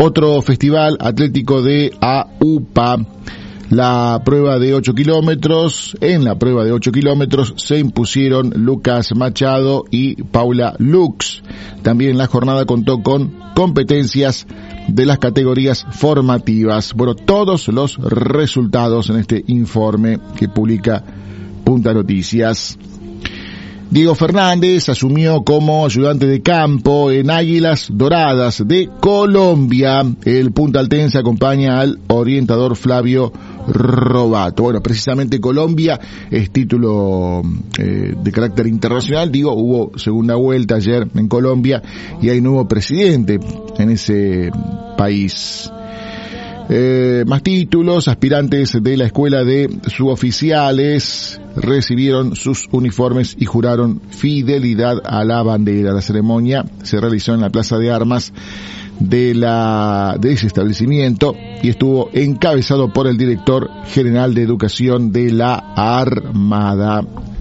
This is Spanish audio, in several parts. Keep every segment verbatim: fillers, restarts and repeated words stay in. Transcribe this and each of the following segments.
Otro festival atlético de A U P A. La prueba de ocho kilómetros, en la prueba de ocho kilómetros se impusieron Lucas Machado y Paula Lux. También la jornada contó con competencias de las categorías formativas. Bueno, todos los resultados en este informe que publica Punta Noticias. Diego Fernández asumió como ayudante de campo en Águilas Doradas de Colombia. El puntaltense acompaña al orientador Flavio Robato. Bueno, precisamente Colombia es título eh, de carácter internacional. Digo, hubo segunda vuelta ayer en Colombia y hay nuevo presidente en ese país. Eh, más títulos, aspirantes de la escuela de suboficiales recibieron sus uniformes y juraron fidelidad a la bandera. La ceremonia se realizó en la Plaza de Armas de la de ese establecimiento y estuvo encabezado por el director general de Educación de la Armada.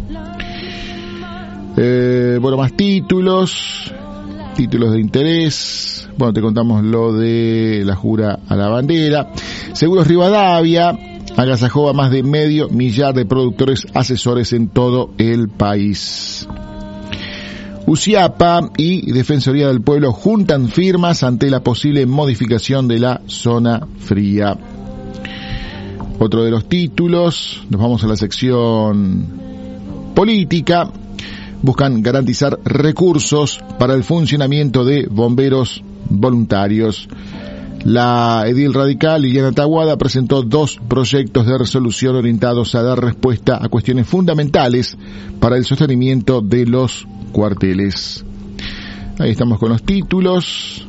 Eh, bueno, más títulos, títulos de interés. Bueno, te contamos lo de la jura a la bandera. Seguros Rivadavia agasajó a más de medio millar de productores asesores en todo el país. UCIAPA y Defensoría del Pueblo juntan firmas ante la posible modificación de la zona fría. Otro de los títulos, nos vamos a la sección política. Buscan garantizar recursos para el funcionamiento de bomberos voluntarios. La edil radical Liliana Taboada presentó dos proyectos de resolución orientados a dar respuesta a cuestiones fundamentales para el sostenimiento de los cuarteles. Ahí estamos con los títulos.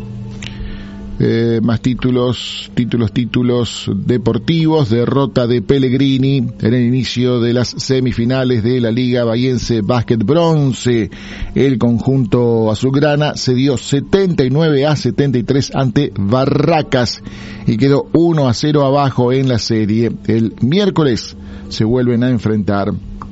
Eh, más títulos, títulos, títulos deportivos. Derrota de Pellegrini en el inicio de las semifinales de la Liga Bahiense Básquet Bronce. El conjunto azulgrana se dio setenta y nueve a setenta y tres ante Barracas y quedó uno a cero abajo en la serie. El miércoles se vuelven a enfrentar.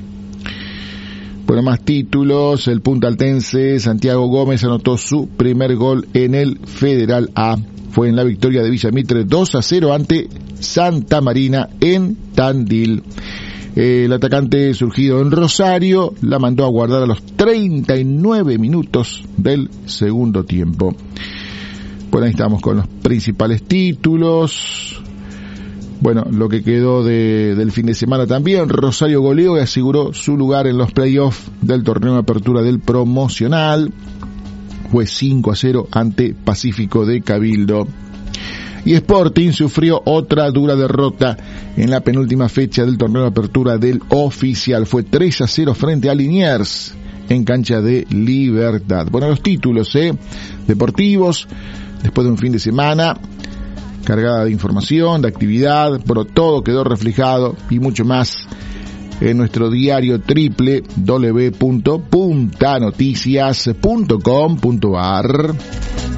Bueno, más títulos. El puntaltense Santiago Gómez anotó su primer gol en el Federal A. Fue en la victoria de Villamitre dos a cero ante Santa Marina en Tandil. El atacante surgido en Rosario la mandó a guardar a los treinta y nueve minutos del segundo tiempo. Bueno, ahí estamos con los principales títulos. Bueno, lo que quedó de, del fin de semana también. Rosario goleó y aseguró su lugar en los playoffs del torneo de apertura del promocional. Fue cinco a cero ante Pacífico de Cabildo. Y Sporting sufrió otra dura derrota en la penúltima fecha del torneo de apertura del oficial. Fue tres a cero frente a Liniers en cancha de Libertad. Bueno, los títulos eh, deportivos, después de un fin de semana cargada de información, de actividad, pero todo quedó reflejado y mucho más en nuestro diario doble u doble u doble u punto punta noticias punto com punto a r.